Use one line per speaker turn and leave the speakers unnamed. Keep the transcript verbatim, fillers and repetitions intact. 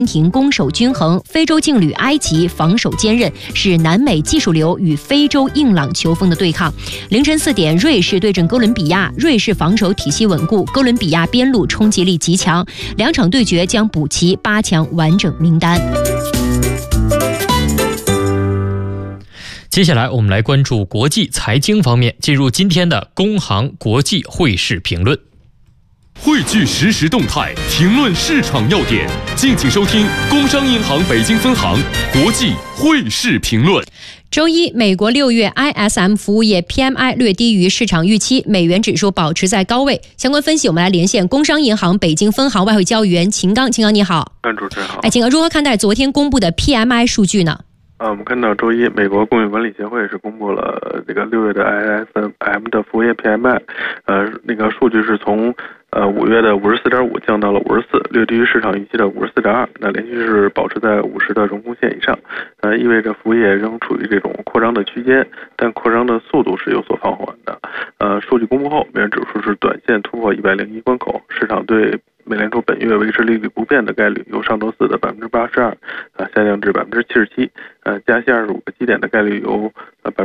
廷攻守均衡，非洲劲旅埃及防守坚韧，是南美技术流与非洲硬朗球风的对抗。凌晨四点，瑞士对阵哥伦比亚，瑞士防守体系稳固，哥伦比亚边路冲击力极强，两场对决将补齐八强完整名单。
接下来我们来关注国际财经方面，进入今天的工行国际汇市评论。
汇聚实时动态，评论市场要点，敬请收听工商银行北京分行国际汇市评论。
周一，美国六月 I S M 服务业 P M I 略低于市场预期，美元指数保持在高位。相关分析，我们来连线工商银行北京分行外汇交易员秦刚。秦刚你好。
嗯，主持人好。
哎，秦刚，如何看待昨天公布的 P M I 数据呢？
啊，我们看到周一，美国供应管理协会是公布了这个六月的 I S M 的服务业 P M I， 呃，那个数据是从呃五月的五十四点五降到了五十四，略低于市场预期的五十四点二，那连续是保持在五十的荣枯线以上，呃，意味着服务业仍处于这种扩张的区间，但扩张的速度是有所放缓的。呃，数据公布后，美元指数是短线突破一百零一关口，市场对美联储本月维持利率不变的概率由上周四的百分之八十二啊下降至百分之七十七，呃，加息二十五个基点的概率由呃百。